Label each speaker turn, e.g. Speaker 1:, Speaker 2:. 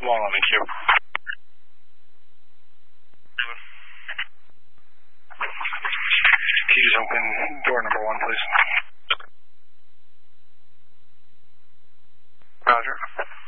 Speaker 1: Long on the queue. Keys open. Door number 1, please. Roger.